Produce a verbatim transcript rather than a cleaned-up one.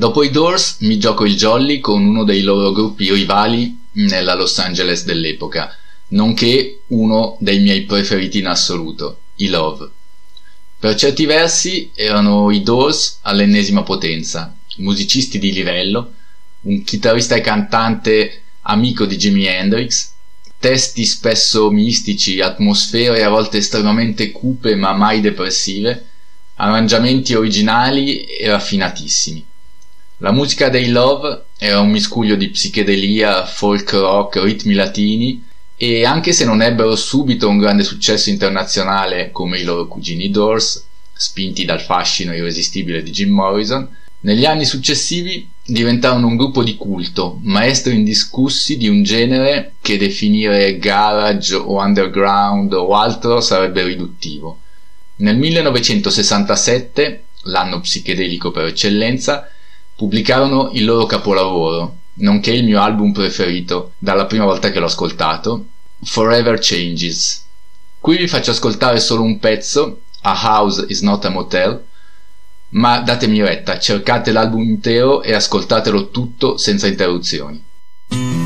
Dopo i Doors mi gioco il jolly con uno dei loro gruppi rivali nella Los Angeles dell'epoca, nonché uno dei miei preferiti in assoluto, i Love. Per certi versi erano i Doors all'ennesima potenza, musicisti di livello, un chitarrista e cantante amico di Jimi Hendrix, testi spesso mistici, atmosfere a volte estremamente cupe ma mai depressive, arrangiamenti originali e raffinatissimi. La musica dei Love era un miscuglio di psichedelia, folk rock, ritmi latini e anche se non ebbero subito un grande successo internazionale come i loro cugini Doors, spinti dal fascino irresistibile di Jim Morrison, negli anni successivi diventarono un gruppo di culto, maestri indiscussi di un genere che definire garage o underground o altro sarebbe riduttivo. Nel millenovecentosessantasette, l'anno psichedelico per eccellenza, pubblicarono il loro capolavoro, nonché il mio album preferito dalla prima volta che l'ho ascoltato, Forever Changes. Qui vi faccio ascoltare solo un pezzo, A House is Not a Motel, ma datemi retta, cercate l'album intero e ascoltatelo tutto senza interruzioni.